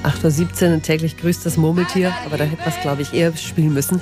8:17 Uhr täglich grüßt das Murmeltier, aber da hätte man es, glaube ich, eher spielen müssen.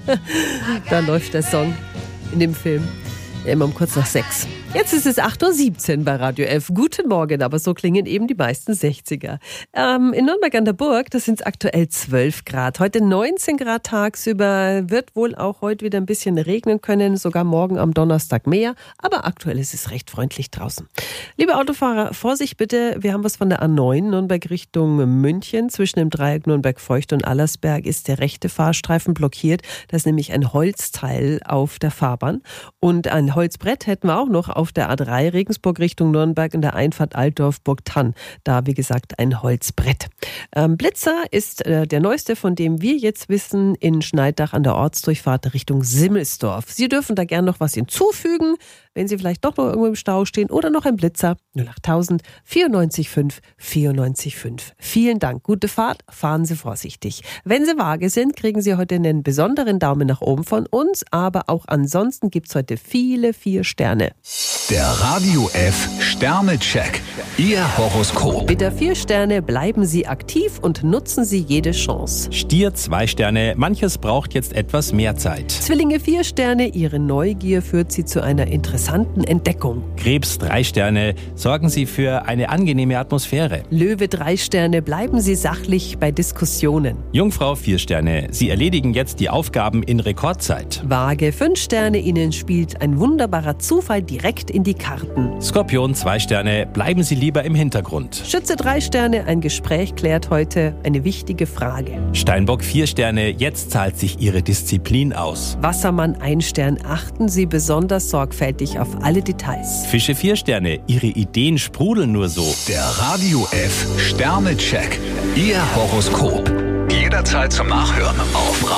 Da läuft der Song in dem Film. Ja, immer um kurz nach 6. Jetzt ist es 8:17 Uhr bei Radio F. Guten Morgen, aber so klingen eben die meisten 60er. In Nürnberg an der Burg, da sind es aktuell 12 Grad. Heute 19 Grad tagsüber, wird wohl auch heute wieder ein bisschen regnen können, sogar morgen am Donnerstag mehr. Aber aktuell ist es recht freundlich draußen. Liebe Autofahrer, Vorsicht bitte, wir haben was von der A9 Nürnberg Richtung München. Zwischen dem Dreieck Nürnberg-Feucht und Allersberg ist der rechte Fahrstreifen blockiert. Da ist nämlich ein Holzteil auf der Fahrbahn. Und ein Holzbrett hätten wir auch noch auf der A3 Regensburg Richtung Nürnberg in der Einfahrt Altdorf-Burgthann. Da, wie gesagt, ein Holzbrett. Blitzer ist der neueste, von dem wir jetzt wissen, in Schneidach an der Ortsdurchfahrt Richtung Simmelsdorf. Sie dürfen da gern noch was hinzufügen, wenn Sie vielleicht doch noch irgendwo im Stau stehen oder noch ein Blitzer. 08000 94 5 94 5. Vielen Dank. Gute Fahrt. Fahren Sie vorsichtig. Wenn Sie vage sind, kriegen Sie heute einen besonderen Daumen nach oben von uns. Aber auch ansonsten gibt es heute viele 4 Sterne. Der Radio F Sternecheck. Ihr Horoskop. Mit der 4 Sterne bleiben Sie aktiv und nutzen Sie jede Chance. Stier 2 Sterne, manches braucht jetzt etwas mehr Zeit. Zwillinge 4 Sterne, Ihre Neugier führt Sie zu einer interessanten Entdeckung. Krebs 3 Sterne, sorgen Sie für eine angenehme Atmosphäre. Löwe 3 Sterne, bleiben Sie sachlich bei Diskussionen. Jungfrau 4 Sterne, Sie erledigen jetzt die Aufgaben in Rekordzeit. Waage 5 Sterne, Ihnen spielt ein wunderbarer Zufall direkt in die Karten. Skorpion 2 Sterne, bleiben Sie lieber im Hintergrund. Schütze 3 Sterne, ein Gespräch klärt heute eine wichtige Frage. Steinbock 4 Sterne, jetzt zahlt sich Ihre Disziplin aus. Wassermann 1 Stern, achten Sie besonders sorgfältig auf alle Details. Fische 4 Sterne, Ihre Ideen sprudeln nur so. Der Radio F Sternecheck. Ihr Horoskop. Jederzeit zum Nachhören auf